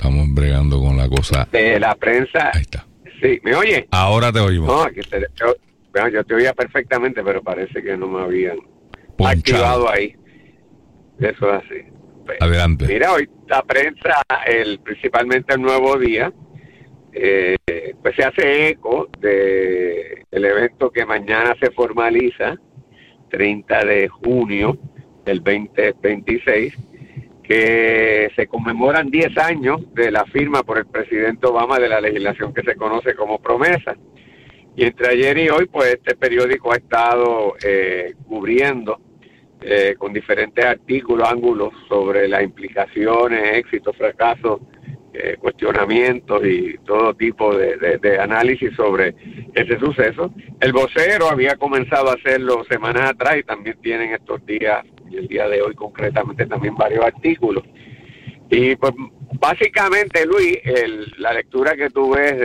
estamos bregando con la cosa. De la prensa. Ahí está. Sí, ¿me oye? Ahora te oímos. No, yo te oía perfectamente, pero parece que no me habían Ponchado. activado ahí. Eso es así. Pues, Adelante. mira, hoy la prensa, principalmente el Nuevo Día, pues se hace eco de el evento que mañana se formaliza, 30 de junio del 2026, que se conmemoran 10 años de la firma por el presidente Obama de la legislación que se conoce como Promesa. Y entre ayer y hoy, pues este periódico ha estado cubriendo con diferentes artículos, ángulos sobre las implicaciones, éxitos, fracasos, cuestionamientos y todo tipo de análisis sobre ese suceso. El Vocero había comenzado a hacerlo semanas atrás y también tienen estos días, y el día de hoy concretamente, también varios artículos. Y pues básicamente, Luis, la lectura que tú ves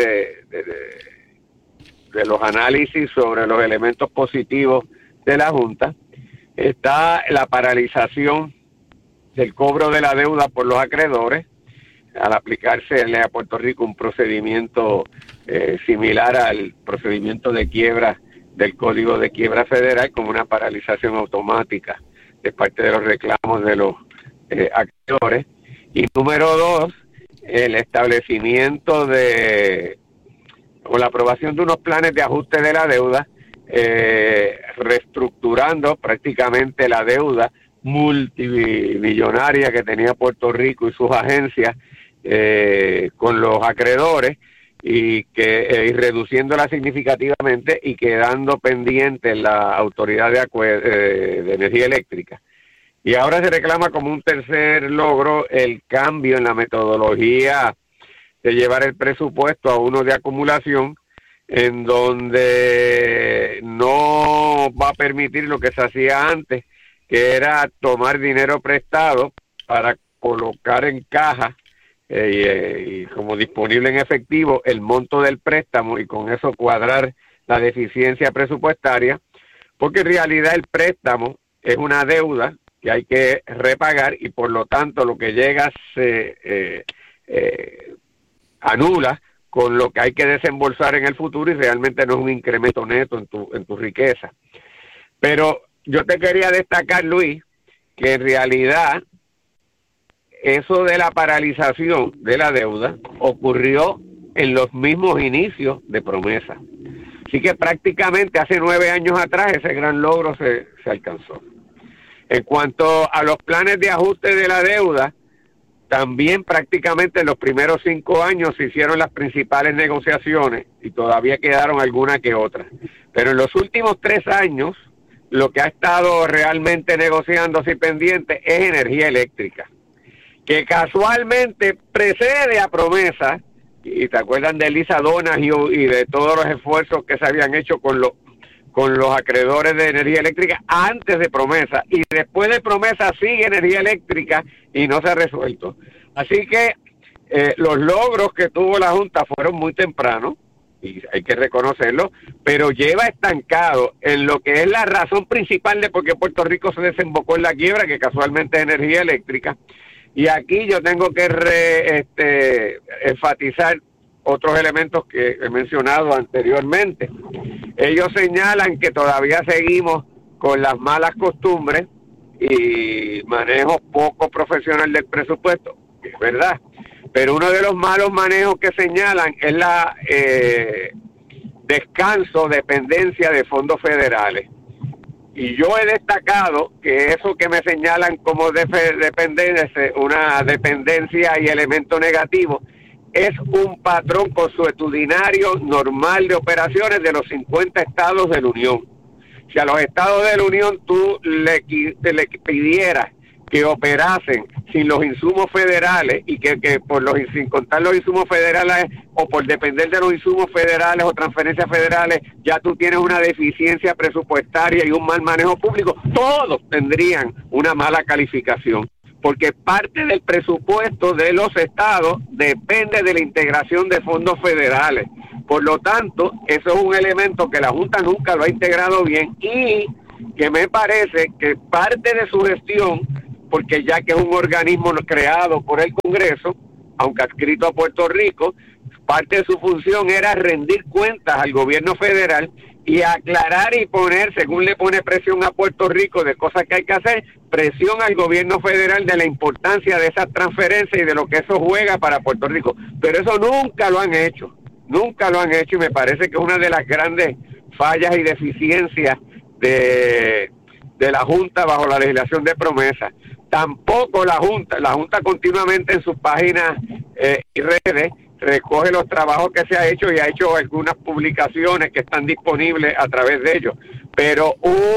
de los análisis sobre los elementos positivos de la Junta, está la paralización del cobro de la deuda por los acreedores, al aplicarse a Puerto Rico un procedimiento similar al procedimiento de quiebra del Código de Quiebra Federal, como una paralización automática de parte de los reclamos de los acreedores. Y número 2, el establecimiento o la aprobación de unos planes de ajuste de la deuda, reestructurando prácticamente la deuda multimillonaria que tenía Puerto Rico y sus agencias con los acreedores, y reduciéndola significativamente y quedando pendiente la Autoridad de Energía Eléctrica. Y ahora se reclama como un tercer logro el cambio en la metodología de llevar el presupuesto a uno de acumulación, en donde no va a permitir lo que se hacía antes, que era tomar dinero prestado para colocar en caja y como disponible en efectivo el monto del préstamo y con eso cuadrar la deficiencia presupuestaria, porque en realidad el préstamo es una deuda que hay que repagar y por lo tanto lo que llega se anula con lo que hay que desembolsar en el futuro y realmente no es un incremento neto en tu riqueza. Pero yo te quería destacar, Luis, que en realidad eso de la paralización de la deuda ocurrió en los mismos inicios de Promesa. Así que prácticamente hace 9 años atrás ese gran logro se alcanzó. En cuanto a los planes de ajuste de la deuda, también prácticamente en los primeros 5 años se hicieron las principales negociaciones y todavía quedaron alguna que otra. Pero en los últimos 3 años, lo que ha estado realmente negociándose y pendiente es energía eléctrica, que casualmente precede a Promesa, y te acuerdan de Lisa Donahue y de todos los esfuerzos que se habían hecho con los acreedores de energía eléctrica antes de Promesa, y después de Promesa sigue energía eléctrica y no se ha resuelto. Así que los logros que tuvo la Junta fueron muy tempranos, y hay que reconocerlo, pero lleva estancado en lo que es la razón principal de por qué Puerto Rico se desembocó en la quiebra, que casualmente es energía eléctrica. Y aquí yo tengo que enfatizar otros elementos que he mencionado anteriormente. Ellos señalan que todavía seguimos con las malas costumbres y manejo poco profesional del presupuesto, es verdad, pero uno de los malos manejos que señalan es la dependencia de fondos federales. Y yo he destacado que eso que me señalan como una dependencia y elemento negativo es un patrón consuetudinario normal de operaciones de los 50 estados de la Unión. Si a los estados de la Unión tú le pidieras que operasen sin los insumos federales y que sin contar los insumos federales o por depender de los insumos federales o transferencias federales, ya tú tienes una deficiencia presupuestaria y un mal manejo público, todos tendrían una mala calificación, porque parte del presupuesto de los estados depende de la integración de fondos federales. Por lo tanto, eso es un elemento que la Junta nunca lo ha integrado bien y que me parece que parte de su gestión, porque ya que es un organismo creado por el Congreso, aunque adscrito a Puerto Rico, parte de su función era rendir cuentas al gobierno federal y aclarar y poner, según le pone presión a Puerto Rico de cosas que hay que hacer, presión al gobierno federal de la importancia de esas transferencias y de lo que eso juega para Puerto Rico. Pero eso nunca lo han hecho y me parece que es una de las grandes fallas y deficiencias de la Junta bajo la legislación de promesa. Tampoco la Junta continuamente en sus páginas y redes recoge los trabajos que se ha hecho y ha hecho algunas publicaciones que están disponibles a través de ellos, pero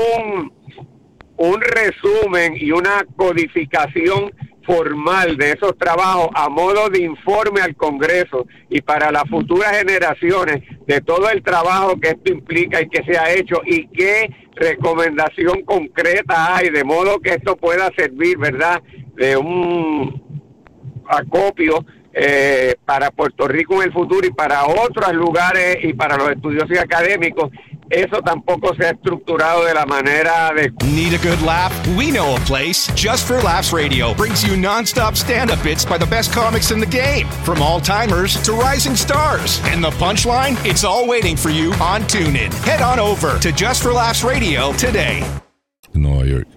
un resumen y una codificación formal de esos trabajos a modo de informe al Congreso y para las futuras generaciones de todo el trabajo que esto implica y que se ha hecho y qué recomendación concreta hay, de modo que esto pueda servir, ¿verdad?, de un acopio para Puerto Rico en el futuro y para otros lugares y para los estudiosos académicos. Eso tampoco se ha estructurado de la manera de... Need a good laugh? We know a place. Just for Laughs Radio brings you non-stop stand-up bits by the best comics in the game, from all-timers to rising stars. And the punchline? It's all waiting for you on TuneIn. Head on over to Just for Laughs Radio today. Nueva York.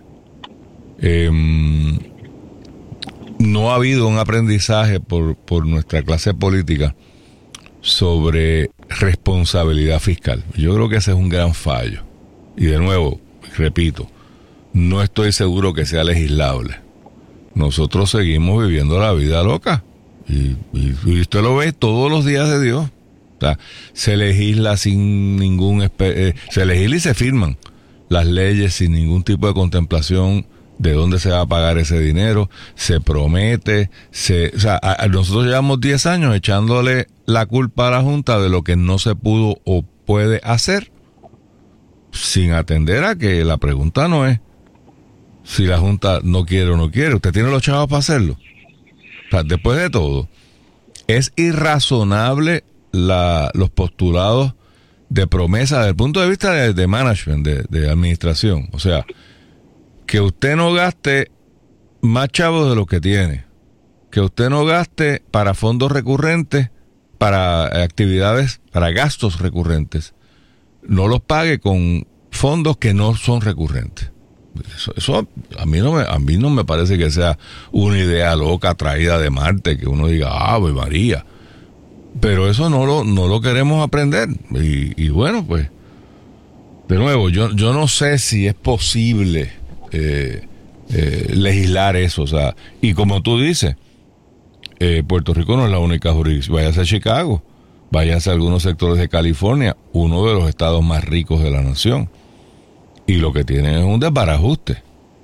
No ha habido un aprendizaje por nuestra clase política sobre responsabilidad fiscal. Yo creo que ese es un gran fallo. Y de nuevo, repito, no estoy seguro que sea legislable. Nosotros seguimos viviendo la vida loca. Y usted lo ve todos los días de Dios. O sea, se legisla sin ningún... se legisla y se firman las leyes sin ningún tipo de contemplación de dónde se va a pagar ese dinero, se promete, nosotros llevamos 10 años echándole la culpa a la Junta de lo que no se pudo o puede hacer, sin atender a que la pregunta no es si la Junta no quiere o no quiere. Usted tiene los chavos para hacerlo. O sea, después de todo, es irrazonable los postulados de promesa desde el punto de vista de management, de administración. O sea, que usted no gaste más chavos de lo que tiene, que usted no gaste para fondos recurrentes, para actividades, para gastos recurrentes, no los pague con fondos que no son recurrentes. Eso a mí no me parece que sea una idea loca traída de Marte, que uno diga, Ave María. Pero eso no lo queremos aprender. Y bueno, pues, de nuevo, yo no sé si es posible legislar eso, o sea, y como tú dices, Puerto Rico no es la única jurisdicción. Váyase a Chicago, váyase a algunos sectores de California, uno de los estados más ricos de la nación, y lo que tienen es un desbarajuste.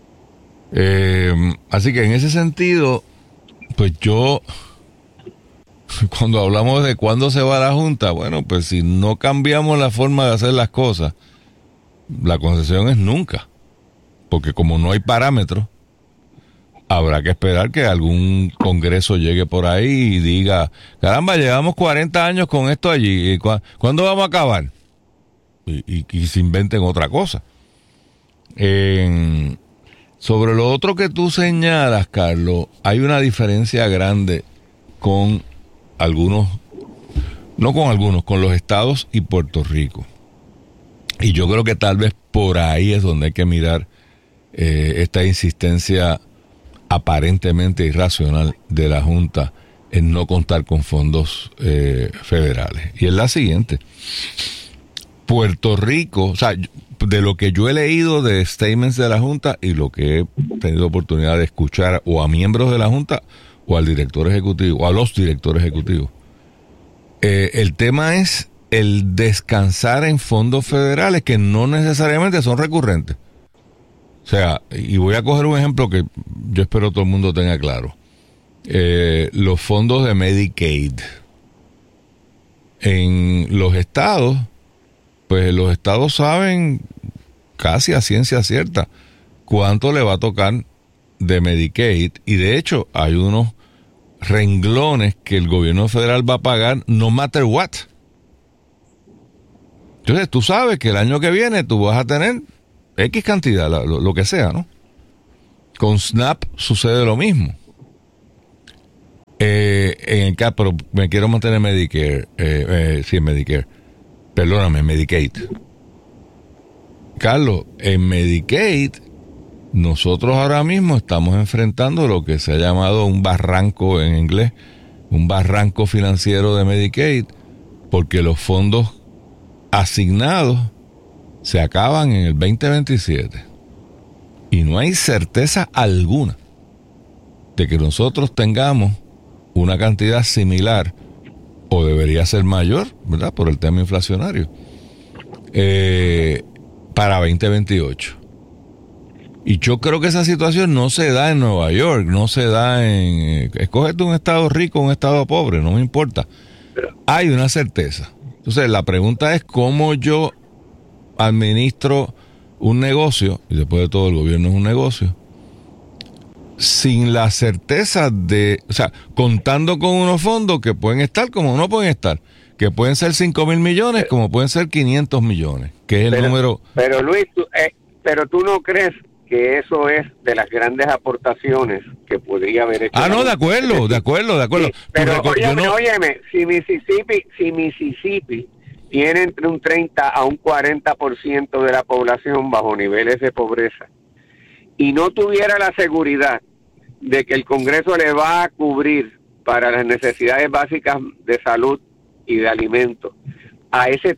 Así que en ese sentido, pues yo, cuando hablamos de cuándo se va la Junta, bueno, pues si no cambiamos la forma de hacer las cosas, la concesión es nunca. Porque como no hay parámetros, habrá que esperar que algún congreso llegue por ahí y diga, caramba, llevamos 40 años con esto allí, ¿cuándo vamos a acabar? Y se inventen otra cosa. Sobre lo otro que tú señalas, Carlos, hay una diferencia grande con algunos, con los estados y Puerto Rico. Y yo creo que tal vez por ahí es donde hay que mirar esta insistencia aparentemente irracional de la Junta en no contar con fondos federales. Y es la siguiente. Puerto Rico, o sea, de lo que yo he leído de statements de la Junta y lo que he tenido oportunidad de escuchar o a miembros de la Junta o al director ejecutivo o a los directores ejecutivos, el tema es el descansar en fondos federales que no necesariamente son recurrentes. O sea, y voy a coger un ejemplo que yo espero todo el mundo tenga claro. Los fondos de Medicaid. En los estados, pues los estados saben casi a ciencia cierta cuánto le va a tocar de Medicaid. Y de hecho, hay unos renglones que el gobierno federal va a pagar no matter what. Entonces, tú sabes que el año que viene tú vas a tener X cantidad, lo que sea, ¿no? Con SNAP sucede lo mismo. en el caso, pero me quiero mantener en Medicare, en Medicare. Perdóname, Medicaid. Carlos, en Medicaid, nosotros ahora mismo estamos enfrentando lo que se ha llamado un barranco en inglés, un barranco financiero de Medicaid, porque los fondos asignados se acaban en el 2027 y no hay certeza alguna de que nosotros tengamos una cantidad similar o debería ser mayor, ¿verdad? Por el tema inflacionario para 2028. Y yo creo que esa situación no se da en Nueva York, no se da en... Escógete un estado rico o un estado pobre, no me importa. Hay una certeza. Entonces, la pregunta es cómo yo administro un negocio, y después de todo el gobierno es un negocio, sin la certeza de... O sea, contando con unos fondos que pueden estar como no pueden estar, que pueden ser 5,000 millones como pueden ser 500 millones, que es el número... Pero Luis, pero tú no crees que eso es de las grandes aportaciones que podría haber hecho. No, de acuerdo. Sí, pero óyeme, si Mississippi tiene entre un 30 a un 40% de la población bajo niveles de pobreza y no tuviera la seguridad de que el Congreso le va a cubrir para las necesidades básicas de salud y de alimentos a ese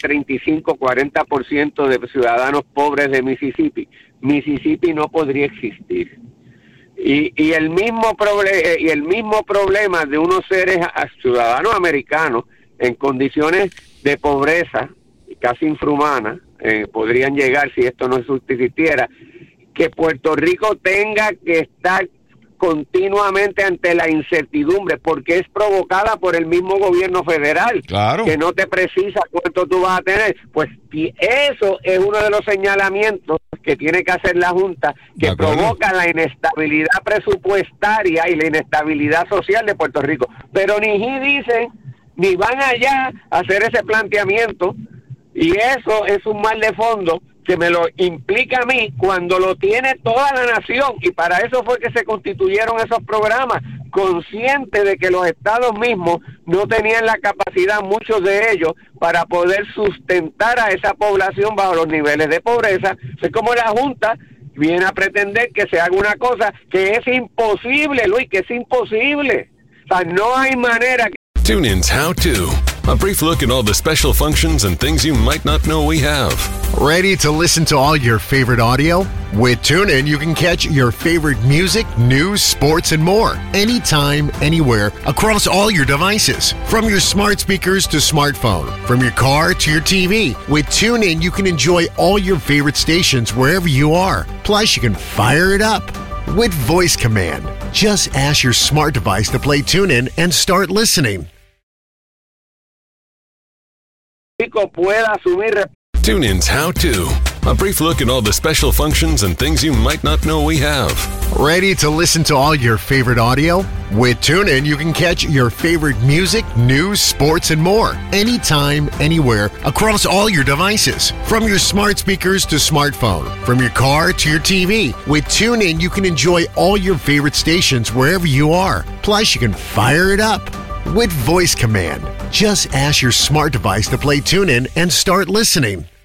35-40% de ciudadanos pobres de Mississippi no podría existir. Y el mismo problema de unos seres ciudadanos americanos en condiciones de pobreza casi infrahumana podrían llegar si esto no existiera, que Puerto Rico tenga que estar continuamente ante la incertidumbre porque es provocada por el mismo gobierno federal, claro, que no te precisa cuánto tú vas a tener. Pues eso es uno de los señalamientos que tiene que hacer la Junta, que provoca la inestabilidad presupuestaria y la inestabilidad social de Puerto Rico. Pero ni dicen ni van allá a hacer ese planteamiento, y eso es un mal de fondo que me lo implica a mí cuando lo tiene toda la nación, y para eso fue que se constituyeron esos programas, conscientes de que los estados mismos no tenían la capacidad, muchos de ellos, para poder sustentar a esa población bajo los niveles de pobreza. Es como la Junta viene a pretender que se haga una cosa que es imposible, Luis, que es imposible. O sea, no hay manera. TuneIn's How To. A brief look at all the special functions and things you might not know we have. Ready to listen to all your favorite audio? With TuneIn, you can catch your favorite music, news, sports, and more. Anytime, anywhere, across all your devices. From your smart speakers to smartphone. From your car to your TV. With TuneIn, you can enjoy all your favorite stations wherever you are. Plus, you can fire it up with voice command. Just ask your smart device to play TuneIn and start listening. Pueda asumir. TuneIn's How To. A brief look at all the special functions and things you might not know we have. Ready to listen to all your favorite audio? With TuneIn, you can catch your favorite music, news, sports, and more. Anytime, anywhere, across all your devices. From your smart speakers to smartphone. From your car to your TV. With TuneIn, you can enjoy all your favorite stations wherever you are. Plus, you can fire it up with voice command. Just ask your smart device to play TuneIn and start listening.